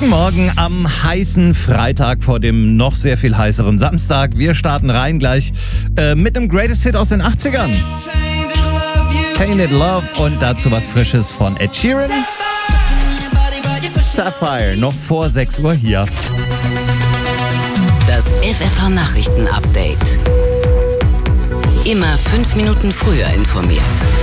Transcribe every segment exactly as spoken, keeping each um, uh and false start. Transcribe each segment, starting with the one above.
Guten Morgen am heißen Freitag vor dem noch sehr viel heißeren Samstag. Wir starten rein gleich äh, mit einem Greatest Hit aus den achtzigern. Tainted Love und dazu was Frisches von Ed Sheeran. Sapphire, noch vor sechs Uhr hier. Das F F H-Nachrichten-Update. Immer fünf Minuten früher informiert.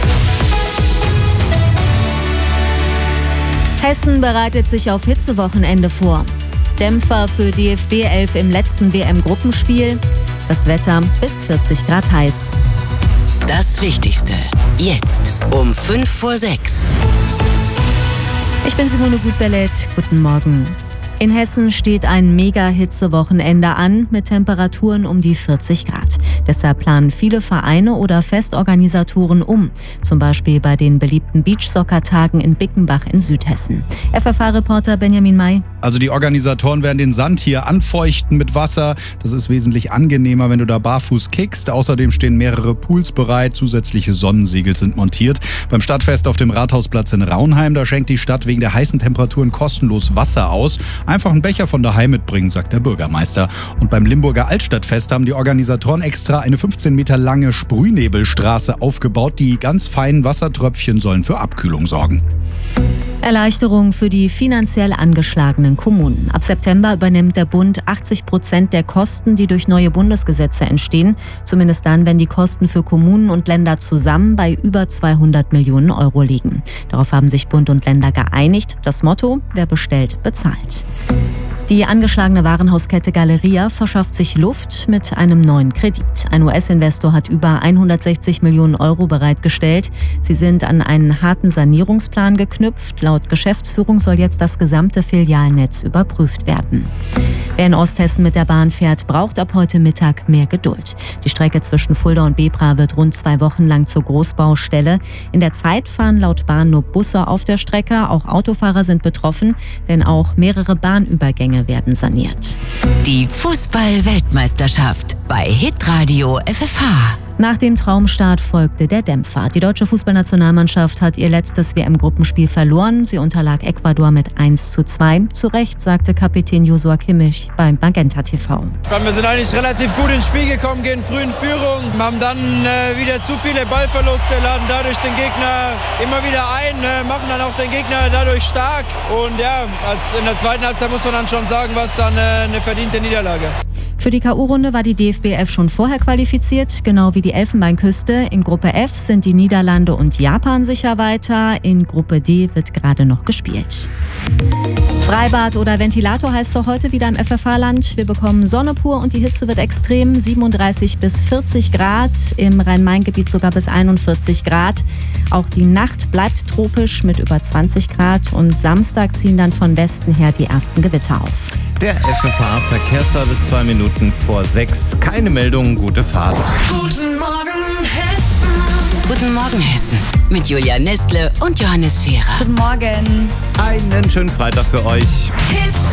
Hessen bereitet sich auf Hitzewochenende vor. Dämpfer für D F B elf im letzten W M-Gruppenspiel. Das Wetter bis vierzig Grad heiß. Das Wichtigste jetzt um fünf vor sechs. Ich bin Simone Gutbellet. Guten Morgen. In Hessen steht ein Mega-Hitze-Wochenende an mit Temperaturen um die vierzig Grad. Deshalb planen viele Vereine oder Festorganisatoren um. Zum Beispiel bei den beliebten Beachsoccer-Tagen in Bickenbach in Südhessen. F F H-Reporter Benjamin May. Also die Organisatoren werden den Sand hier anfeuchten mit Wasser. Das ist wesentlich angenehmer, wenn du da barfuß kickst. Außerdem stehen mehrere Pools bereit. Zusätzliche Sonnensegel sind montiert. Beim Stadtfest auf dem Rathausplatz in Raunheim, da schenkt die Stadt wegen der heißen Temperaturen kostenlos Wasser aus. Einfach einen Becher von daheim mitbringen, sagt der Bürgermeister. Und beim Limburger Altstadtfest haben die Organisatoren extra eine fünfzehn Meter lange Sprühnebelstraße aufgebaut. Die ganz feinen Wassertröpfchen sollen für Abkühlung sorgen. Erleichterung für die finanziell angeschlagenen Kommunen. Ab September übernimmt der Bund achtzig Prozent der Kosten, die durch neue Bundesgesetze entstehen. Zumindest dann, wenn die Kosten für Kommunen und Länder zusammen bei über zweihundert Millionen Euro liegen. Darauf haben sich Bund und Länder geeinigt. Das Motto: Wer bestellt, bezahlt. Die angeschlagene Warenhauskette Galeria verschafft sich Luft mit einem neuen Kredit. Ein U S-Investor hat über hundertsechzig Millionen Euro bereitgestellt. Sie sind an einen harten Sanierungsplan geknüpft. Laut Geschäftsführung soll jetzt das gesamte Filialnetz überprüft werden. Wer in Osthessen mit der Bahn fährt, braucht ab heute Mittag mehr Geduld. Die Strecke zwischen Fulda und Bebra wird rund zwei Wochen lang zur Großbaustelle. In der Zeit fahren laut Bahn nur Busse auf der Strecke. Auch Autofahrer sind betroffen, denn auch mehrere Bahnübergänge werden saniert. Die Fußball-Weltmeisterschaft bei Hitradio F F H. Nach dem Traumstart folgte der Dämpfer. Die deutsche Fußballnationalmannschaft hat ihr letztes W M-Gruppenspiel verloren. Sie unterlag Ecuador mit eins zu zwei. Zu Recht, sagte Kapitän Joshua Kimmich beim Magenta T V. Wir sind eigentlich relativ gut ins Spiel gekommen, gehen früh in Führung, haben dann äh, wieder zu viele Ballverluste, laden dadurch den Gegner immer wieder ein, äh, machen dann auch den Gegner dadurch stark. Und ja, als in der zweiten Halbzeit muss man dann schon sagen, was dann äh, eine verdiente Niederlage. Für die K O-Runde war die D F B elf schon vorher qualifiziert, genau wie die Elfenbeinküste. In Gruppe F sind die Niederlande und Japan sicher weiter. In Gruppe D wird gerade noch gespielt. Freibad oder Ventilator heißt es auch heute wieder im F F H-Land. Wir bekommen Sonne pur und die Hitze wird extrem. siebenunddreißig bis vierzig Grad, im Rhein-Main-Gebiet sogar bis einundvierzig Grad. Auch die Nacht bleibt tropisch mit über zwanzig Grad und Samstag ziehen dann von Westen her die ersten Gewitter auf. Der F F H-Verkehrsservice zwei Minuten vor sechs. Keine Meldung, gute Fahrt. Guten Morgen, Hessen. Guten Morgen, Hessen. Mit Julia Nestle und Johannes Scherer. Guten Morgen. Einen schönen Freitag für euch. Hit